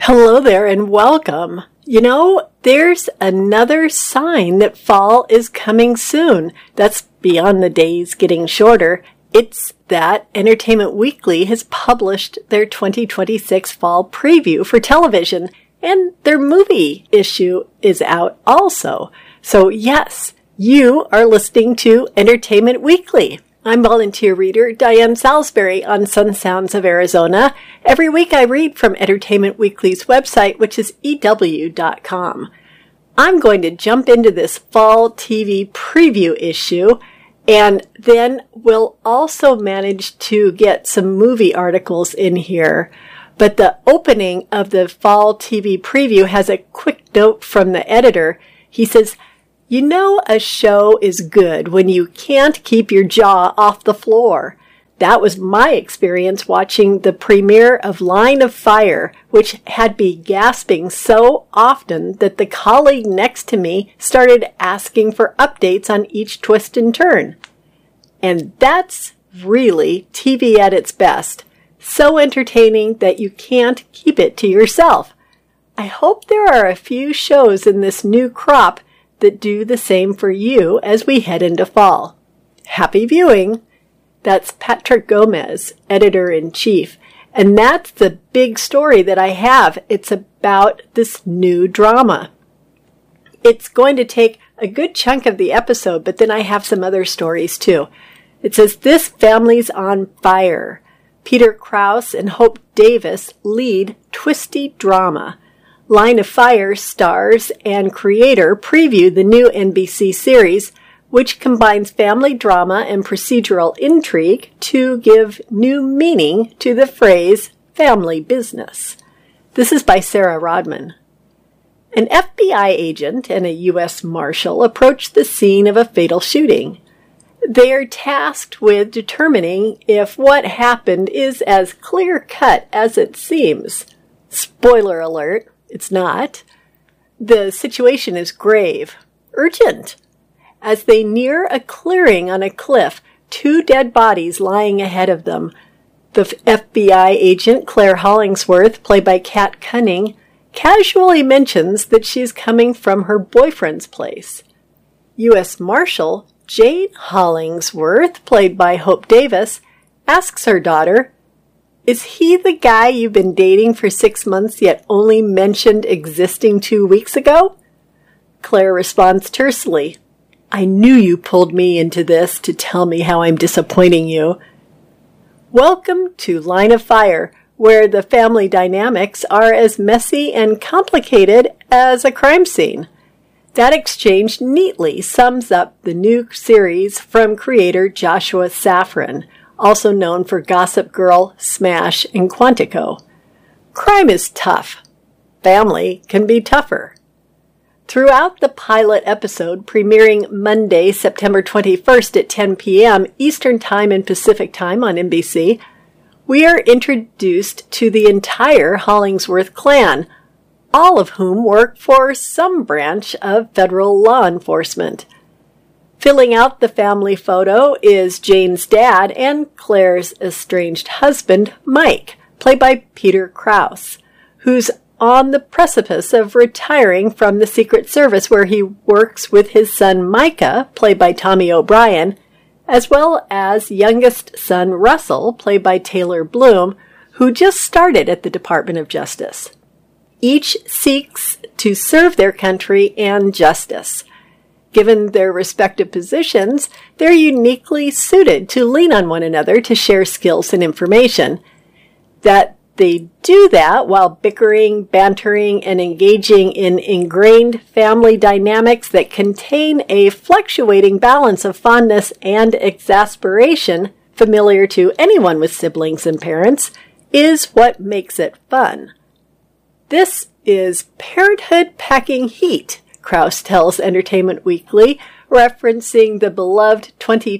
Hello there and welcome. You know, there's another sign that fall is coming soon. That's beyond the days getting shorter. It's that Entertainment Weekly has published their 2026 fall preview for television, and their movie issue is out also. So yes, you are listening to Entertainment Weekly. I'm volunteer reader Diane Salisbury on Sun Sounds of Arizona. Every week I read from Entertainment Weekly's website, which is EW.com. I'm going to jump into this fall TV preview issue, and then we'll also manage to get some movie articles in here. But the opening of the fall TV preview has a quick note from the editor. He says, "You know a show is good when you can't keep your jaw off the floor. That was my experience watching the premiere of Line of Fire, which had me gasping so often that the colleague next to me started asking for updates on each twist and turn." And that's really TV at its best. So entertaining that you can't keep it to yourself. I hope there are a few shows in this new crop that do the same for you as we head into fall. Happy viewing! That's Patrick Gomez, editor-in-chief. And that's the big story that I have. It's about this new drama. It's going to take a good chunk of the episode, but then I have some other stories too. It says, "This family's on fire." Peter Krause and Hope Davis lead twisty drama. Line of Fire stars and creator preview the new NBC series, which combines family drama and procedural intrigue to give new meaning to the phrase family business. This is by Sarah Rodman. An FBI agent and a U.S. Marshal approach the scene of a fatal shooting. They are tasked with determining if what happened is as clear-cut as it seems. Spoiler alert. It's not. The situation is grave, urgent. As they near a clearing on a cliff, two dead bodies lying ahead of them. The FBI agent, Claire Hollingsworth, played by Kat Cunning, casually mentions that she's coming from her boyfriend's place. U.S. Marshal Jane Hollingsworth, played by Hope Davis, asks her daughter, "Is he the guy you've been dating for 6 months yet only mentioned existing 2 weeks ago?" Claire responds tersely, "I knew you pulled me into this to tell me how I'm disappointing you." Welcome to Line of Fire, where the family dynamics are as messy and complicated as a crime scene. That exchange neatly sums up the new series from creator Joshua Safran, also known for Gossip Girl, Smash, and Quantico. Crime is tough. Family can be tougher. Throughout the pilot episode, premiering Monday, September 21st at 10 p.m. Eastern Time and Pacific Time on NBC, we are introduced to the entire Hollingsworth clan, all of whom work for some branch of federal law enforcement. Filling out the family photo is Jane's dad and Claire's estranged husband, Mike, played by Peter Krause, who's on the precipice of retiring from the Secret Service, where he works with his son Micah, played by Tommy O'Brien, as well as youngest son Russell, played by Taylor Bloom, who just started at the Department of Justice. Each seeks to serve their country and justice. Given their respective positions, they're uniquely suited to lean on one another to share skills and information. That they do that while bickering, bantering, and engaging in ingrained family dynamics that contain a fluctuating balance of fondness and exasperation familiar to anyone with siblings and parents is what makes it fun. This is parenthood packing heat, Krause tells Entertainment Weekly, referencing the beloved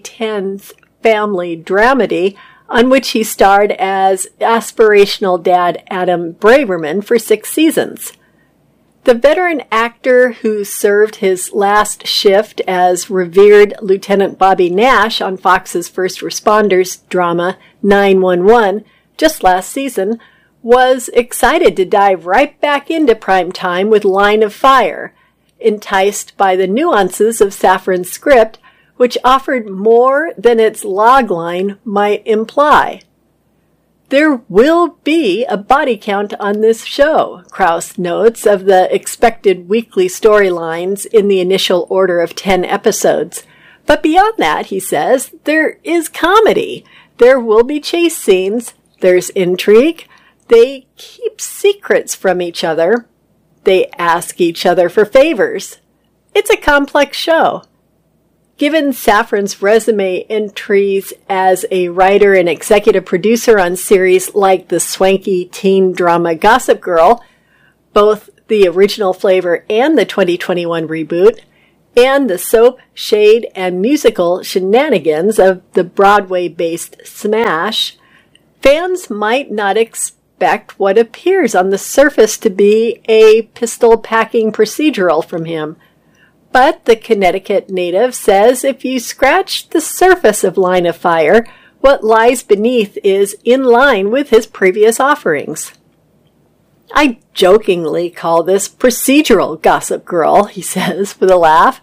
2010s family dramedy on which he starred as aspirational dad Adam Braverman for 6 seasons. The veteran actor who served his last shift as revered Lieutenant Bobby Nash on Fox's First Responders drama 911 just last season was excited to dive right back into prime time with Line of Fire, enticed by the nuances of Safran's script, which offered more than its logline might imply. There will be a body count on this show, Krause notes of the expected weekly storylines in the initial order of 10 episodes. But beyond that, he says, there is comedy. There will be chase scenes. There's intrigue. They keep secrets from each other. They ask each other for favors. It's a complex show. Given Safran's resume entries as a writer and executive producer on series like the swanky teen drama Gossip Girl, both the original flavor and the 2021 reboot, and the soap, shade, and musical shenanigans of the Broadway-based Smash, fans might not expect what appears on the surface to be a pistol-packing procedural from him. But the Connecticut native says if you scratch the surface of Line of Fire, what lies beneath is in line with his previous offerings. I jokingly call this procedural Gossip Girl, he says with a laugh.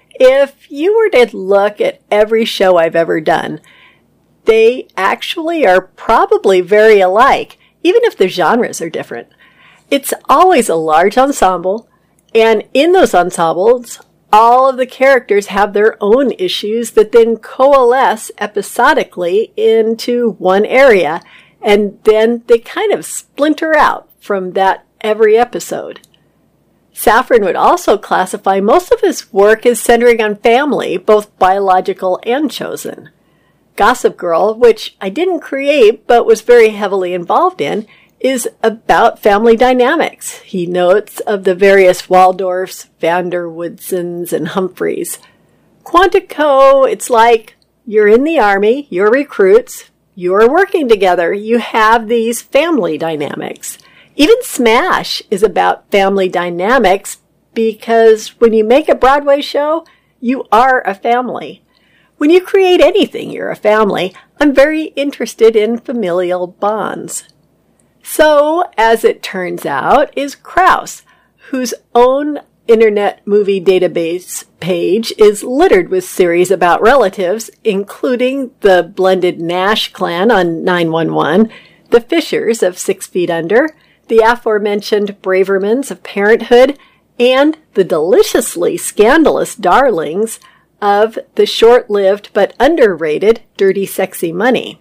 If you were to look at every show I've ever done, they actually are probably very alike, even if the genres are different. It's always a large ensemble, and in those ensembles, all of the characters have their own issues that then coalesce episodically into one area, and then they kind of splinter out from that every episode. Safran would also classify most of his work as centering on family, both biological and chosen. Gossip Girl, which I didn't create but was very heavily involved in, is about family dynamics, he notes, of the various Waldorfs, Vanderwoodsons, and Humphreys. Quantico, it's like you're in the army, you're recruits, you're working together, you have these family dynamics. Even Smash is about family dynamics because when you make a Broadway show, you are a family. When you create anything, you're a family. I'm very interested in familial bonds. So, as it turns out, is Krause, whose own Internet Movie Database page is littered with series about relatives, including the blended Nash clan on 911, the Fishers of 6 Feet Under, the aforementioned Bravermans of Parenthood, and the deliciously scandalous darlings of the short-lived but underrated Dirty Sexy Money.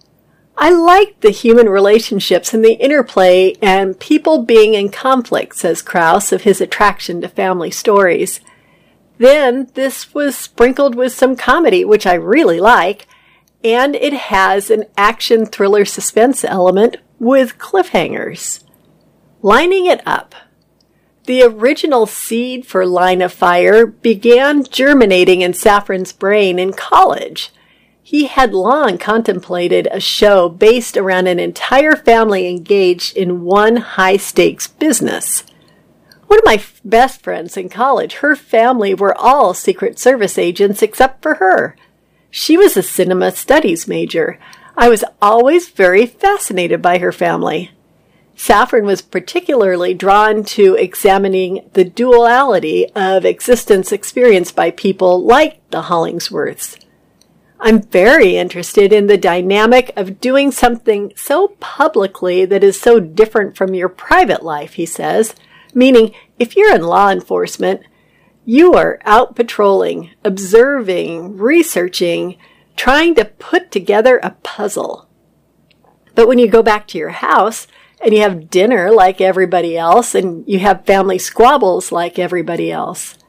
I like the human relationships and the interplay and people being in conflict, says Krause of his attraction to family stories. Then this was sprinkled with some comedy, which I really like, and it has an action thriller suspense element with cliffhangers. Lining it up. The original seed for Line of Fire began germinating in Safran's brain in college. He had long contemplated a show based around an entire family engaged in one high-stakes business. One of my best friends in college, her family were all Secret Service agents except for her. She was a cinema studies major. I was always very fascinated by her family. Safran was particularly drawn to examining the duality of existence experienced by people like the Hollingsworths. I'm very interested in the dynamic of doing something so publicly that is so different from your private life, he says, meaning if you're in law enforcement, you are out patrolling, observing, researching, trying to put together a puzzle. But when you go back to your house and you have dinner like everybody else and you have family squabbles like everybody else,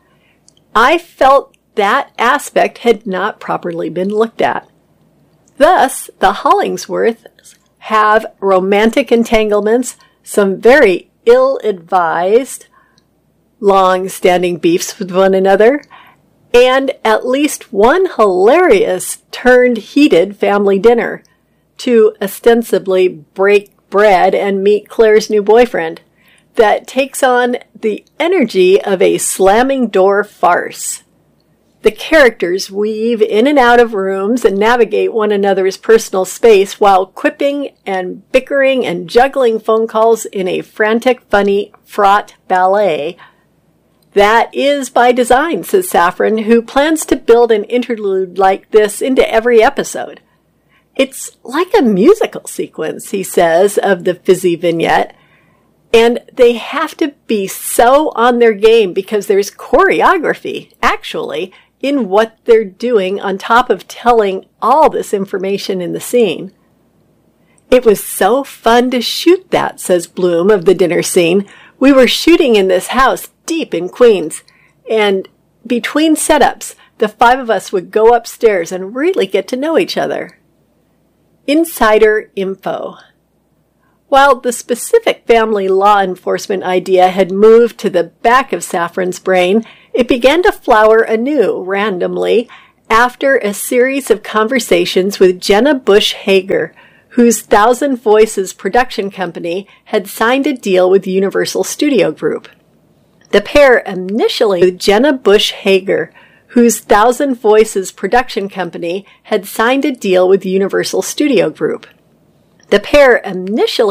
I felt that aspect had not properly been looked at. Thus, the Hollingsworths have romantic entanglements, some very ill-advised, long-standing beefs with one another, and at least one hilarious turned heated family dinner to ostensibly break bread and meet Claire's new boyfriend that takes on the energy of a slamming door farce. The characters weave in and out of rooms and navigate one another's personal space while quipping and bickering and juggling phone calls in a frantic, funny, fraught ballet. That is by design, says Safran, who plans to build an interlude like this into every episode. It's like a musical sequence, he says, of the fizzy vignette. And they have to be so on their game because there's choreography, actually, in what they're doing on top of telling all this information in the scene. It was so fun to shoot that, says Bloom of the dinner scene. We were shooting in this house deep in Queens, and between setups, the 5 of us would go upstairs and really get to know each other. Insider info. While the specific family law enforcement idea had moved to the back of Safran's brain, it began to flower anew, randomly, after a series of conversations with Jenna Bush Hager, whose Thousand Voices production company had signed a deal with Universal Studio Group. The pair initially with Jenna Bush Hager, whose Thousand Voices production company had signed a deal with Universal Studio Group. The pair initially